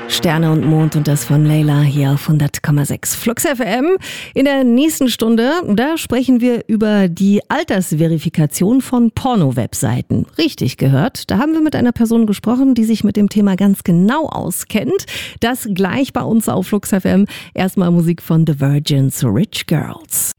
Sterne und Mond und das von Layla hier auf 100,6 Flux FM. In der nächsten Stunde, da sprechen wir über die Altersverifikation von Porno-Webseiten. Richtig gehört, da haben wir mit einer Person gesprochen, die sich mit dem Thema ganz genau auskennt. Das gleich bei uns auf Flux FM. Erstmal Musik von The Virgins, Rich Girls.